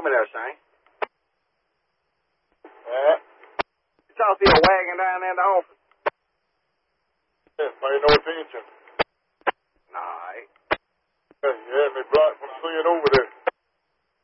Come in there, Shane. You trying to see a wagon down there in the office? Yeah, pay no attention. Nah, You had me blocked from seeing over there.